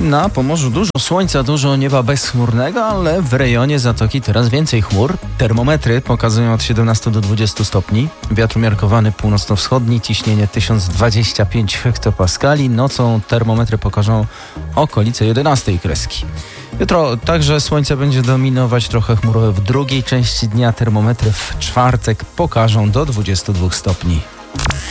Na Pomorzu dużo słońca, dużo nieba bezchmurnego, ale w rejonie Zatoki teraz więcej chmur. Termometry pokazują od 17 do 20 stopni. Wiatr umiarkowany północno-wschodni, ciśnienie 1025 hektopaskali. Nocą termometry pokażą okolice 11 kreski. Jutro także słońce będzie dominować, trochę chmurowe w drugiej części dnia. Termometry w czwartek pokażą do 22 stopni.